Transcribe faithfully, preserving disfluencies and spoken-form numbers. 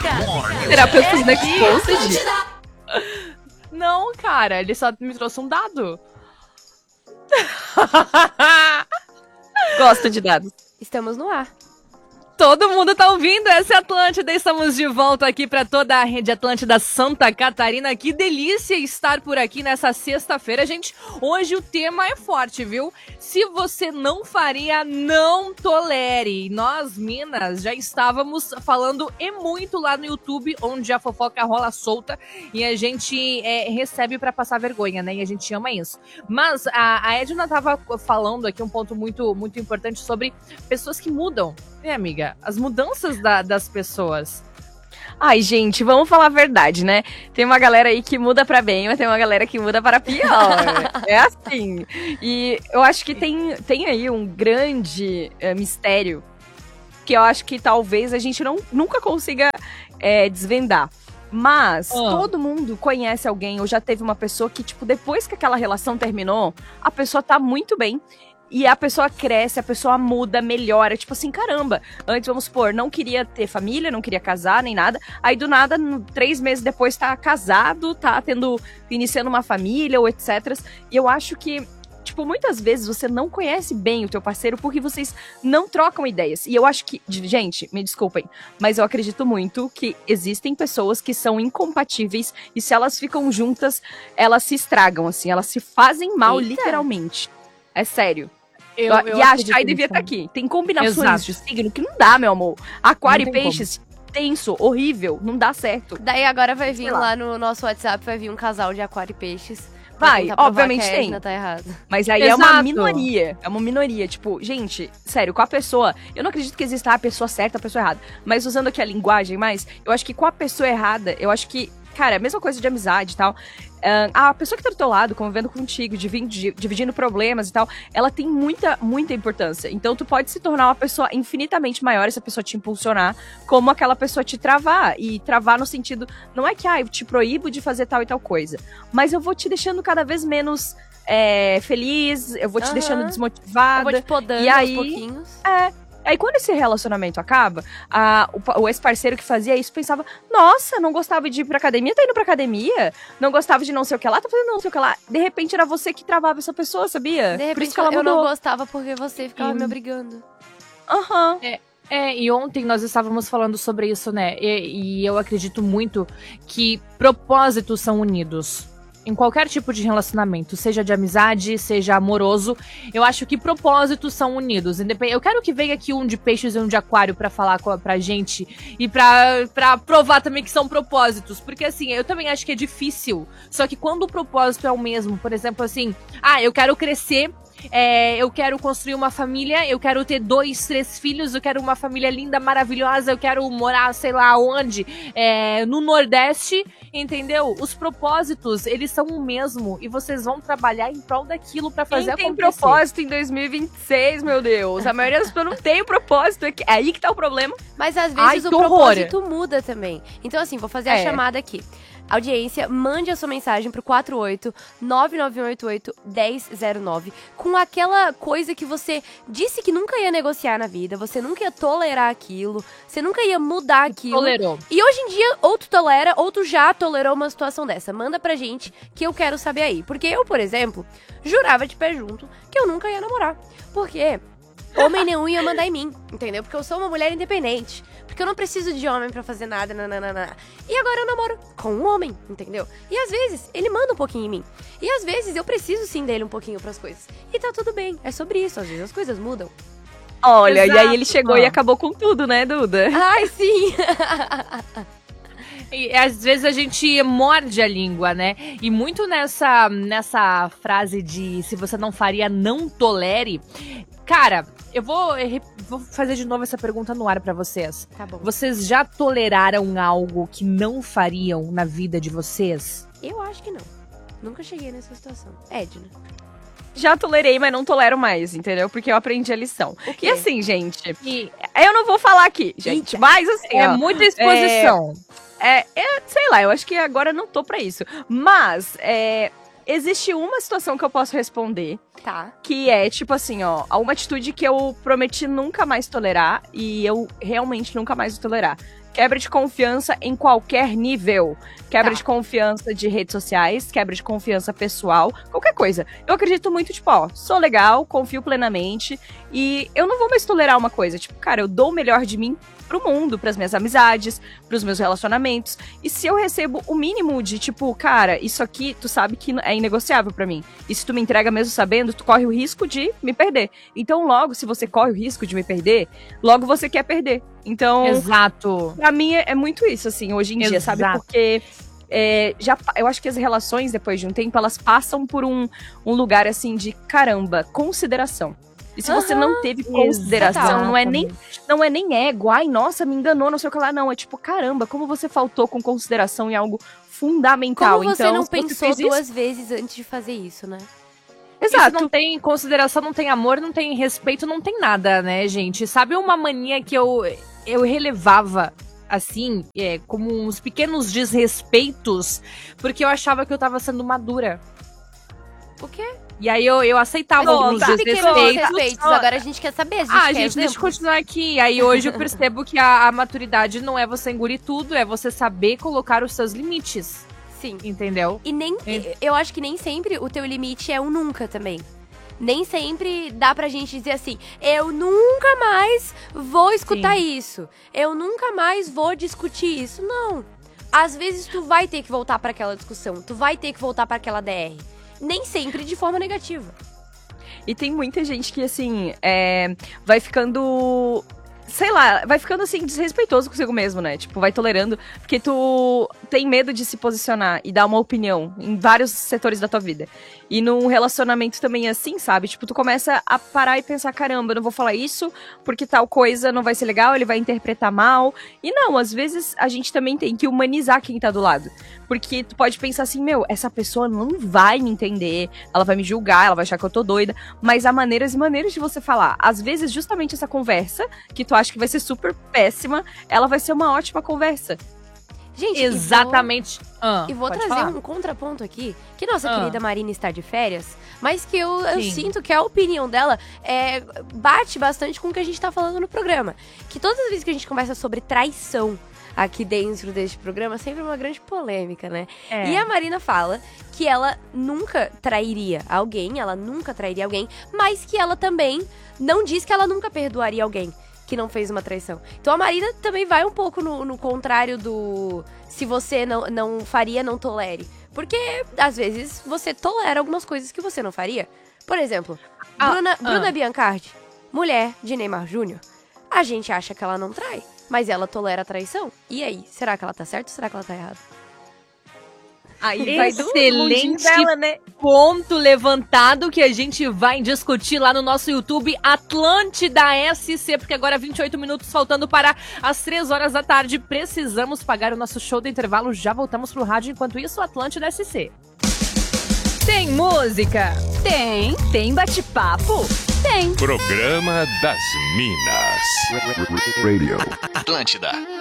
Terapeutas da Exposed? Não, cara, ele só me trouxe um dado. Gosto de dados. Estamos no ar. Todo mundo tá ouvindo, essa é a Atlântida, estamos de volta aqui para toda a rede Atlântida Santa Catarina. Que delícia estar por aqui nessa sexta-feira, gente. Hoje o tema é forte, viu? Se você não faria, não tolere. Nós, Minas, já estávamos falando e muito lá no YouTube, onde a fofoca rola solta e a gente é, recebe para passar vergonha, né? E a gente ama isso. Mas a, a Edna tava falando aqui um ponto muito, muito importante sobre pessoas que mudam. É, amiga, as mudanças da, das pessoas. Ai, gente, vamos falar a verdade, né? Tem uma galera aí que muda pra bem, mas tem uma galera que muda para pior. É assim. E eu acho que tem, tem aí um grande é, mistério que eu acho que talvez a gente não, nunca consiga é, desvendar. Mas oh. todo mundo conhece alguém ou já teve uma pessoa que, tipo, depois que aquela relação terminou, a pessoa tá muito bem. E a pessoa cresce, a pessoa muda, melhora. Tipo assim, caramba. Antes, vamos supor, não queria ter família, não queria casar, nem nada. Aí, do nada, no, três meses depois, tá casado, tá tendo, iniciando uma família ou etcétera. E eu acho que, tipo, muitas vezes você não conhece bem o teu parceiro porque vocês não trocam ideias. E eu acho que, gente, me desculpem, mas eu acredito muito que existem pessoas que são incompatíveis e se elas ficam juntas, elas se estragam, assim. Elas se fazem mal, Eita. literalmente. É sério. Eu, eu e a Chay devia estar aqui. Tem combinações Exato. de signo que não dá, meu amor. Aquário e peixes, como. tenso, horrível, não dá certo. Daí agora vai vir lá. lá no nosso WhatsApp, vai vir um casal de aquário e peixes. Vai, obviamente tem. Tá errado. Mas aí Exato. é uma minoria. É uma minoria. Tipo, gente, sério, com a pessoa. Eu não acredito que exista a pessoa certa, a pessoa errada. Mas usando aqui a linguagem mais, eu acho que com a pessoa errada, eu acho que. Cara, a mesma coisa de amizade e tal. Uh, a pessoa que tá do teu lado, convivendo contigo, dividindo, dividindo problemas e tal, ela tem muita, muita importância. Então, tu pode se tornar uma pessoa infinitamente maior, essa pessoa te impulsionar, como aquela pessoa te travar. E travar no sentido, não é que, ah, eu te proíbo de fazer tal e tal coisa, mas eu vou te deixando cada vez menos é, feliz, eu vou te uhum. deixando desmotivada. Eu vou te podando e aí, aos pouquinhos. É. Aí quando esse relacionamento acaba, a, o, o ex-parceiro que fazia isso pensava, nossa, não gostava de ir pra academia, tá indo pra academia? Não gostava de não sei o que lá, tá fazendo não sei o que lá. De repente era você que travava essa pessoa, sabia? De repente Por isso que ela eu mudou. não gostava porque você ficava hum. me obrigando. Aham. Uhum. É. É, e ontem nós estávamos falando sobre isso, né? E, e eu acredito muito que propósitos são unidos. Em qualquer tipo de relacionamento, seja de amizade, seja amoroso, eu acho que propósitos são unidos. Eu quero que venha aqui um de peixes e um de aquário pra falar com a, pra gente e pra, pra provar também que são propósitos. Porque assim, eu também acho que é difícil. Só que quando o propósito é o mesmo, por exemplo assim, ah, eu quero crescer, é, eu quero construir uma família, eu quero ter dois, três filhos, eu quero uma família linda, maravilhosa, eu quero morar, sei lá onde, é, no Nordeste, entendeu? Os propósitos, eles são o mesmo e vocês vão trabalhar em prol daquilo pra fazer Quem acontecer. tem propósito em dois mil e vinte e seis, meu Deus? A maioria das pessoas não tem propósito, é aí que tá o problema. Mas às vezes Ai, o propósito horror. muda também. Então assim, vou fazer a é. chamada aqui. Audiência, mande a sua mensagem pro quatro oito nove nove oito oito um zero zero nove com aquela coisa que você disse que nunca ia negociar na vida, você nunca ia tolerar aquilo, você nunca ia mudar aquilo. Tolerou. E hoje em dia, ou tu tolera, ou tu já tolerou uma situação dessa. Manda pra gente que eu quero saber aí. Porque eu, por exemplo, jurava de pé junto que eu nunca ia namorar. Por quê? Homem nenhum ia mandar em mim, entendeu? Porque eu sou uma mulher independente. Porque eu não preciso de homem pra fazer nada, nananana. E agora eu namoro com um homem, entendeu? E às vezes, ele manda um pouquinho em mim. E às vezes, eu preciso sim dele um pouquinho pras coisas. E tá tudo bem, é sobre isso. Às vezes as coisas mudam. Olha, Exato. E aí ele chegou e acabou com tudo, né, Duda? Ai, sim! E às vezes a gente morde a língua, né? E muito nessa, nessa frase de se você não faria, não tolere. Cara, eu vou, eu vou fazer de novo essa pergunta no ar pra vocês. Tá bom. Vocês já toleraram algo que não fariam na vida de vocês? Eu acho que não. Nunca cheguei nessa situação. Edna. Já tolerei, mas não tolero mais, entendeu? Porque eu aprendi a lição. E assim, gente, e... eu não vou falar aqui, gente, Eita. mas assim, é ó, muita exposição. É, é, é, sei lá, eu acho que agora não tô pra isso. Mas, é, existe uma situação que eu posso responder, Tá. que é, tipo assim, ó, uma atitude que eu prometi nunca mais tolerar e eu realmente nunca mais vou tolerar. Quebra de confiança em qualquer nível. Quebra Tá. de confiança de redes sociais, quebra de confiança pessoal, qualquer coisa. Eu acredito muito, tipo, ó, sou legal, confio plenamente e eu não vou mais tolerar uma coisa. Tipo, cara, eu dou o melhor de mim pro mundo, pras minhas amizades, pros meus relacionamentos. E se eu recebo o mínimo de, tipo, cara, isso aqui tu sabe que é inegociável pra mim. E se tu me entrega mesmo sabendo, tu corre o risco de me perder. Então, logo, se você corre o risco de me perder, logo você quer perder. Então, Exato. pra mim é, é muito isso, assim, hoje em dia, Exato. sabe? Porque é, já, eu acho que as relações, depois de um tempo, elas passam por um, um lugar, assim, de caramba, consideração. E se você não teve consideração, não é, nem, não é nem ego, ai, nossa, me enganou, não sei o que lá, não. É tipo, caramba, como você faltou com consideração em algo fundamental. Como você então, não se você pensou fez isso- duas vezes antes de fazer isso, né? Exato. Exato. Não tem consideração, não tem amor, não tem respeito, não tem nada, né, gente? Sabe uma mania que eu, eu relevava, assim, é, como uns pequenos desrespeitos, porque eu achava que eu tava sendo madura. O quê? E aí eu, eu aceitava Não, alguns tá. Pequenos desrespeitos. respeitos. Agora a gente quer saber. A gente Ah, quer gente, deixa eu exemplos. continuar aqui. Aí hoje eu percebo que a, a maturidade não é você engolir tudo, é você saber colocar os seus limites. Sim. Entendeu? E nem, É. eu acho que nem sempre o teu limite é um nunca também. Nem sempre dá pra gente dizer assim, eu nunca mais vou escutar Sim. isso. Eu nunca mais vou discutir isso. Não. Às vezes tu vai ter que voltar pra aquela discussão. Tu vai ter que voltar pra aquela D R. Nem sempre de forma negativa. E tem muita gente que, assim, é, vai ficando... Sei lá, vai ficando, assim, desrespeitoso consigo mesmo, né? Tipo, vai tolerando, porque tu tem medo de se posicionar e dar uma opinião em vários setores da tua vida. E num relacionamento também é assim, sabe? Tipo, tu começa a parar e pensar, caramba, eu não vou falar isso porque tal coisa não vai ser legal, ele vai interpretar mal. E não, às vezes a gente também tem que humanizar quem tá do lado. Porque tu pode pensar assim, meu, essa pessoa não vai me entender, ela vai me julgar, ela vai achar que eu tô doida. Mas há maneiras e maneiras de você falar. Às vezes, justamente essa conversa, que tu acha que vai ser super péssima, ela vai ser uma ótima conversa. Gente, Exatamente. Ah, E vou, e vou pode trazer falar. um contraponto aqui, que nossa Ah. querida Marina está de férias, mas que eu, eu Sim. sinto que a opinião dela é, bate bastante com o que a gente tá falando no programa. Que todas as vezes que a gente conversa sobre traição aqui dentro deste programa, sempre é uma grande polêmica, né? É. E a Marina fala que ela nunca trairia alguém, ela nunca trairia alguém, mas que ela também não diz que ela nunca perdoaria alguém que não fez uma traição. Então a Marina também vai um pouco no, no contrário do se você não, não faria, não tolere. Porque, às vezes, você tolera algumas coisas que você não faria. Por exemplo, Ah, Bruna, ah. Bruna Biancardi, mulher de Neymar Júnior, a gente acha que ela não trai, mas ela tolera a traição. E aí, será que ela tá certa ou será que ela tá errada? Aí vai do mundinho dela, né? Ponto levantado que a gente vai discutir lá no nosso YouTube Atlântida S C, porque agora vinte e oito minutos faltando para as três horas da tarde. Precisamos pagar o nosso show do intervalo, já voltamos pro rádio. Enquanto isso, Atlântida S C. Tem música? Tem, tem bate-papo. Tem. Programa das Minas. Radio. Atlântida.